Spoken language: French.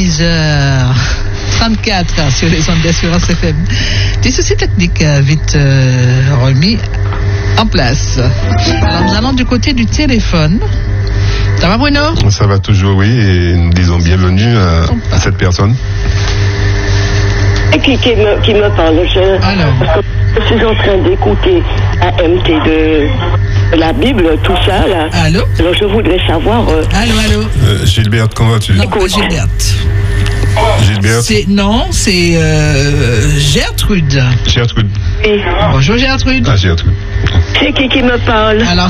10h34 sur les ondes d'Espérance FM. Des soucis techniques vite remis en place. Alors nous allons du côté du téléphone. Ça va Bruno? Ça va toujours, oui, et nous disons bienvenue à cette personne. Qui me parle. Je suis en train d'écouter AMT de la Bible, tout ça là. Allô? Alors je voudrais savoir. Allô. Gilberte, comment vas-tu? Non, pas Gilberte. Gilberte? C'est Gertrude. Gertrude. Oui. Bonjour Gertrude. Ah, Gertrude. C'est qui me parle? Alors